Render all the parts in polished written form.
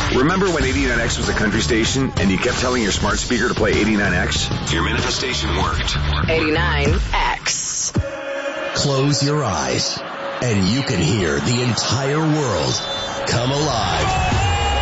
Remember when 89X was a country station and you kept telling your smart speaker to play 89X? Your manifestation worked. 89X. Close your eyes and you can hear the entire world come alive.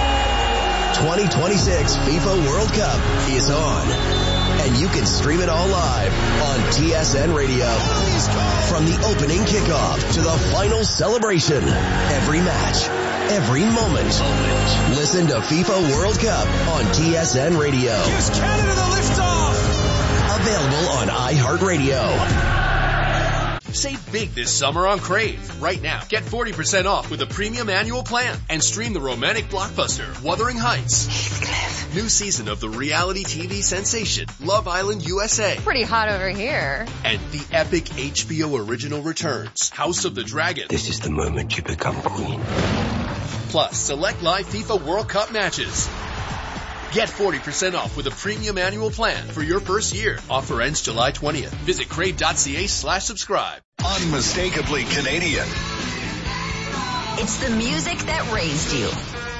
2026 FIFA World Cup is on, and you can stream it all live on TSN Radio. From the opening kickoff to the final celebration, every match, every moment. Listen to FIFA World Cup on TSN Radio. Gives Canada the liftoff. Available on iHeartRadio. Save big this summer on Crave. Right now, get 40% off with a premium annual plan and stream the romantic blockbuster Wuthering Heights. Heathcliff. New season of the reality TV sensation Love Island USA. Pretty hot over here. And the epic HBO original returns House of the Dragon. This is the moment you become queen. Plus, select live FIFA World Cup matches. Get 40% off with a premium annual plan for your first year. Offer ends July 20th. Visit crave.ca/subscribe. Unmistakably Canadian. It's the music that raised you.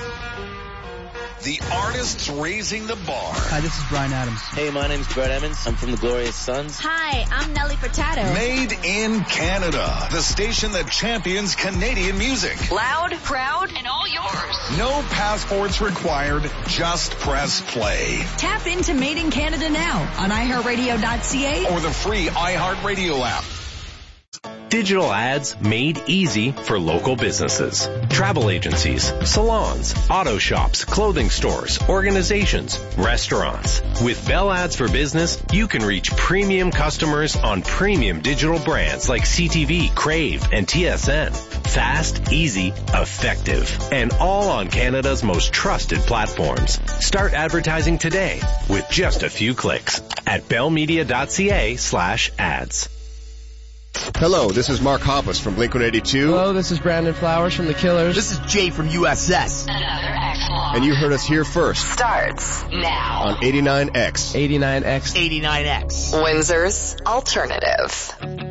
The artists raising the bar. Hi, this is Bryan Adams. Hey, my name's Brett Emmons. I'm from the Glorious Sons. Hi, I'm Nelly Furtado. Made in Canada. The station that champions Canadian music. Loud, proud, and all yours. No passports required. Just press play. Tap into Made in Canada now on iHeartRadio.ca or the free iHeartRadio app. Digital ads made easy for local businesses. Travel agencies, salons, auto shops, clothing stores, organizations, restaurants. With Bell Ads for Business, you can reach premium customers on premium digital brands like CTV, Crave, and TSN. Fast, easy, effective, and all on Canada's most trusted platforms. Start advertising today with just a few clicks at bellmedia.ca/ads. Hello, this is Mark Hoppus from Blink-182. Hello, this is Brandon Flowers from The Killers. This is Jay from USS. Another X-Long. And you heard us here first. Starts now. On 89X. 89X. 89X. Windsor's Alternative.